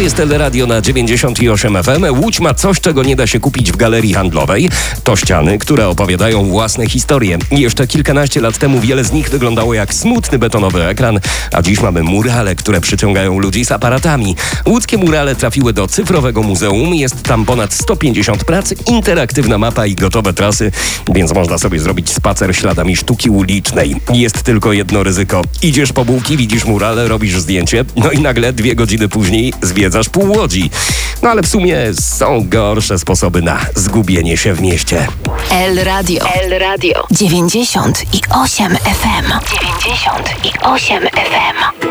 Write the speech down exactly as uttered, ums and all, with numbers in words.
jest Teleradio na dziewięćdziesiąt osiem F M. Łódź ma coś, czego nie da się kupić w galerii handlowej. To ściany, które opowiadają własne historie. Jeszcze kilkanaście lat temu wiele z nich wyglądało jak smutny betonowy ekran, a dziś mamy murale, które przyciągają ludzi z aparatami. Łódzkie murale trafiły do cyfrowego muzeum. Jest tam ponad sto pięćdziesiąt prac, interaktywna mapa i gotowe trasy, więc można sobie zrobić spacer śladami sztuki ulicznej. Jest tylko jedno ryzyko. Idziesz po bułki, widzisz murale, robisz zdjęcie, no i nagle dwie godziny później zwiedzasz pół Łodzi. No ale w sumie są gorsze sposoby na zgubienie się w mieście. El Radio. El Radio. dziewięćdziesiąt osiem F M. dziewięćdziesiąt osiem F M.